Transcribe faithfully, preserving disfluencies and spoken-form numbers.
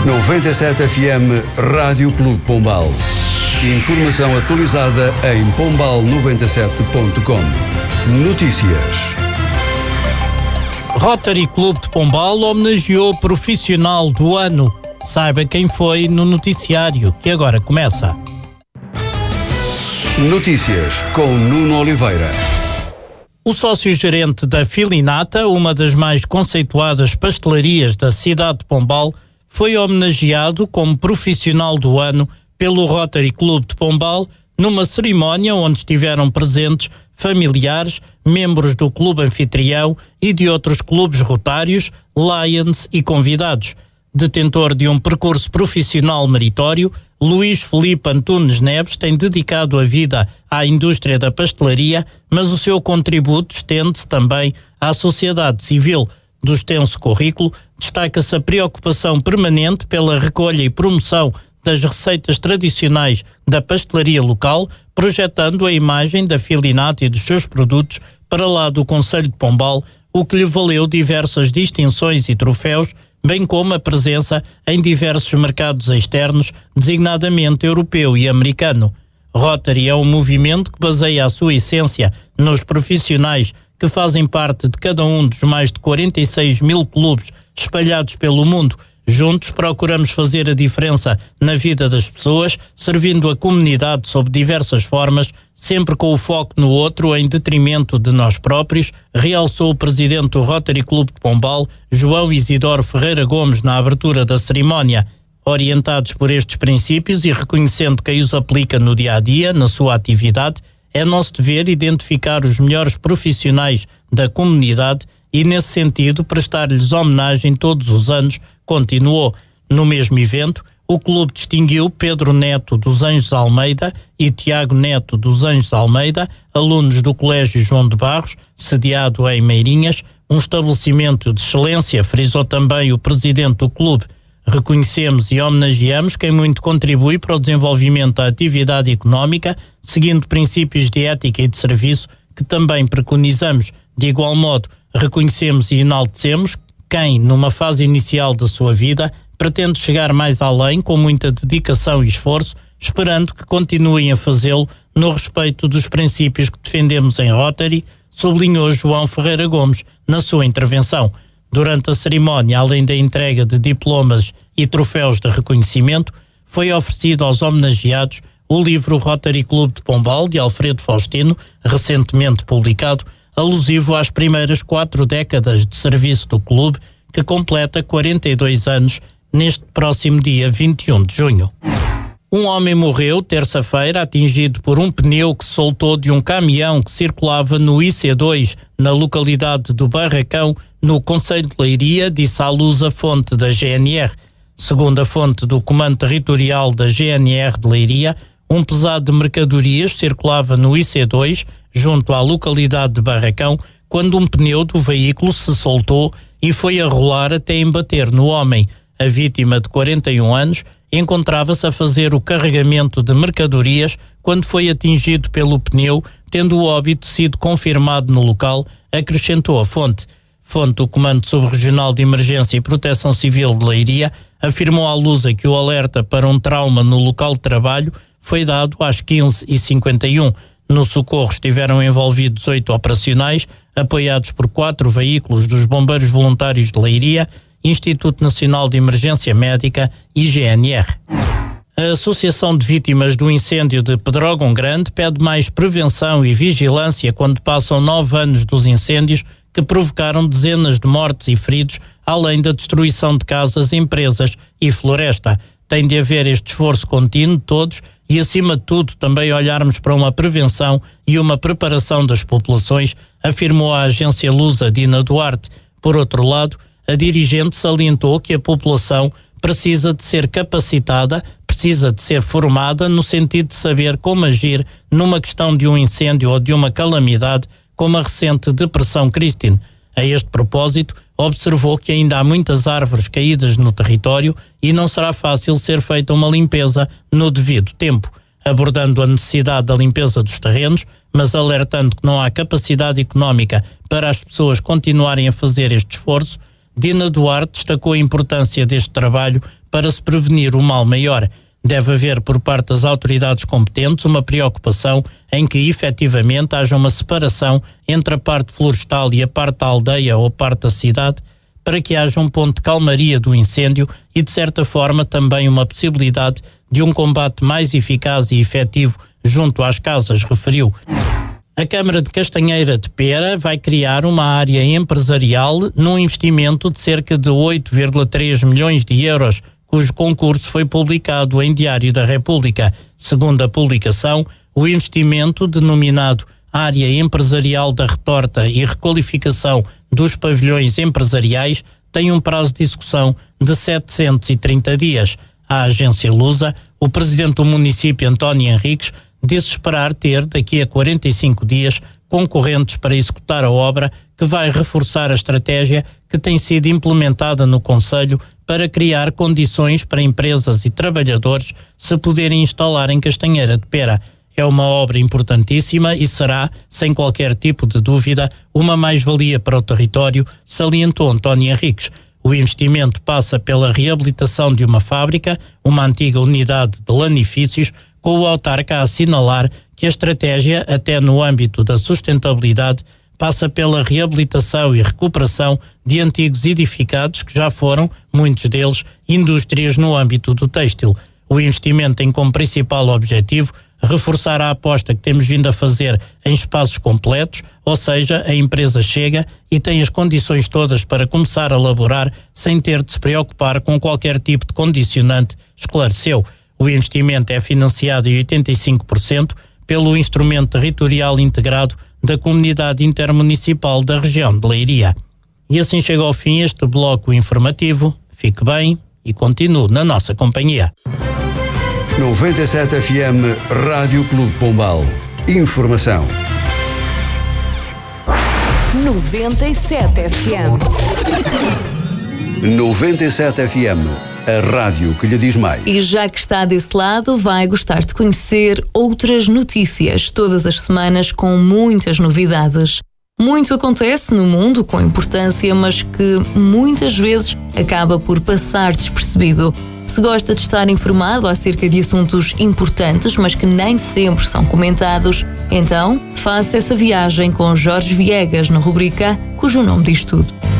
noventa e sete F M Rádio Clube Pombal. Informação atualizada em pombal noventa e sete ponto com. Notícias. Rotary Clube de Pombal homenageou o profissional do ano. Saiba quem foi no noticiário que agora começa. Notícias com Nuno Oliveira. O sócio-gerente da Filinata, uma das mais conceituadas pastelarias da cidade de Pombal, foi homenageado como profissional do ano pelo Rotary Clube de Pombal numa cerimónia onde estiveram presentes familiares, membros do clube anfitrião e de outros clubes rotários, Lions e convidados. Detentor de um percurso profissional meritório, Luís Felipe Antunes Neves tem dedicado a vida à indústria da pastelaria, mas o seu contributo estende-se também à sociedade civil. Do extenso currículo, destaca-se a preocupação permanente pela recolha e promoção das receitas tradicionais da pastelaria local, projetando a imagem da Filinata e dos seus produtos para lá do concelho de Pombal, o que lhe valeu diversas distinções e troféus, bem como a presença em diversos mercados externos, designadamente europeu e americano. Rotary é um movimento que baseia a sua essência nos profissionais que fazem parte de cada um dos mais de quarenta e seis mil clubes espalhados pelo mundo. Juntos procuramos fazer a diferença na vida das pessoas, servindo a comunidade sob diversas formas, sempre com o foco no outro em detrimento de nós próprios, realçou o presidente do Rotary Clube de Pombal, João Isidoro Ferreira Gomes, na abertura da cerimónia. Orientados por estes princípios e reconhecendo quem os aplica no dia-a-dia, na sua atividade, é nosso dever identificar os melhores profissionais da comunidade e, nesse sentido, prestar-lhes homenagem todos os anos, continuou. No mesmo evento, o clube distinguiu Pedro Neto dos Anjos Almeida e Tiago Neto dos Anjos Almeida, alunos do Colégio João de Barros, sediado em Meirinhas, um estabelecimento de excelência, frisou também o presidente do clube. Reconhecemos e homenageamos quem muito contribui para o desenvolvimento da atividade económica, seguindo princípios de ética e de serviço que também preconizamos. De igual modo, reconhecemos e enaltecemos quem, numa fase inicial da sua vida, pretende chegar mais além com muita dedicação e esforço, esperando que continuem a fazê-lo no respeito dos princípios que defendemos em Rotary, sublinhou João Ferreira Gomes na sua intervenção. Durante a cerimónia, além da entrega de diplomas e troféus de reconhecimento, foi oferecido aos homenageados o livro Rotary Clube de Pombal, de Alfredo Faustino, recentemente publicado, alusivo às primeiras quatro décadas de serviço do clube, que completa quarenta e dois anos neste próximo dia vinte e um de junho. Um homem morreu terça-feira atingido por um pneu que soltou de um caminhão que circulava no I C dois, na localidade do Barracão, no concelho de Leiria, disse à luz a fonte da G N R. Segundo a fonte do Comando Territorial da G N R de Leiria, um pesado de mercadorias circulava no I C dois, junto à localidade de Barracão, quando um pneu do veículo se soltou e foi a rolar até embater no homem. A vítima, de quarenta e um anos, encontrava-se a fazer o carregamento de mercadorias quando foi atingido pelo pneu, tendo o óbito sido confirmado no local, acrescentou a fonte. Fonte do Comando Subregional de Emergência e Proteção Civil de Leiria afirmou à Lusa que o alerta para um trauma no local de trabalho foi dado às quinze e cinquenta e um. No socorro estiveram envolvidos oito operacionais, apoiados por quatro veículos dos Bombeiros Voluntários de Leiria, Instituto Nacional de Emergência Médica e G N R. A Associação de Vítimas do Incêndio de Pedrógão Grande pede mais prevenção e vigilância quando passam nove anos dos incêndios que provocaram dezenas de mortes e feridos, além da destruição de casas, empresas e floresta. Tem de haver este esforço contínuo de todos e, acima de tudo, também olharmos para uma prevenção e uma preparação das populações, afirmou a agência lusa Dina Duarte. Por outro lado, a dirigente salientou que a população precisa de ser capacitada, precisa de ser formada no sentido de saber como agir numa questão de um incêndio ou de uma calamidade como a recente Depressão Christine. A este propósito, observou que ainda há muitas árvores caídas no território e não será fácil ser feita uma limpeza no devido tempo, abordando a necessidade da limpeza dos terrenos, mas alertando que não há capacidade económica para as pessoas continuarem a fazer este esforço. Dina Duarte destacou a importância deste trabalho para se prevenir o mal maior. Deve haver por parte das autoridades competentes uma preocupação em que efetivamente haja uma separação entre a parte florestal e a parte da aldeia ou a parte da cidade, para que haja um ponto de calmaria do incêndio e, de certa forma, também uma possibilidade de um combate mais eficaz e efetivo junto às casas, referiu. A Câmara de Castanheira de Pera vai criar uma área empresarial num investimento de cerca de oito vírgula três milhões de euros, cujo concurso foi publicado em Diário da República. Segundo a publicação, o investimento, denominado Área Empresarial da Retorta e Requalificação dos Pavilhões Empresariais, tem um prazo de execução de setecentos e trinta dias. À agência Lusa, o presidente do município, António Henriques, disse esperar ter, daqui a quarenta e cinco dias, concorrentes para executar a obra, que vai reforçar a estratégia que tem sido implementada no concelho para criar condições para empresas e trabalhadores se poderem instalar em Castanheira de Pera. É uma obra importantíssima e será, sem qualquer tipo de dúvida, uma mais-valia para o território, salientou António Henriques. O investimento passa pela reabilitação de uma fábrica, uma antiga unidade de lanifícios, com o autarca a assinalar que a estratégia, até no âmbito da sustentabilidade, passa pela reabilitação e recuperação de antigos edificados que já foram, muitos deles, indústrias no âmbito do têxtil. O investimento tem como principal objetivo reforçar a aposta que temos vindo a fazer em espaços completos, ou seja, a empresa chega e tem as condições todas para começar a laborar sem ter de se preocupar com qualquer tipo de condicionante, esclareceu. O investimento é financiado em oitenta e cinco por cento pelo Instrumento Territorial Integrado da Comunidade Intermunicipal da região de Leiria. E assim chega ao fim este bloco informativo. Fique bem e continue na nossa companhia. noventa e sete F M Rádio Clube Pombal. Informação. noventa e sete F M. noventa e sete F M. A rádio que lhe diz mais. E já que está desse lado, vai gostar de conhecer outras notícias, todas as semanas com muitas novidades. Muito acontece no mundo com importância, mas que muitas vezes acaba por passar despercebido. Se gosta de estar informado acerca de assuntos importantes, mas que nem sempre são comentados, então faça essa viagem com Jorge Viegas na rubrica Cujo Nome Diz Tudo.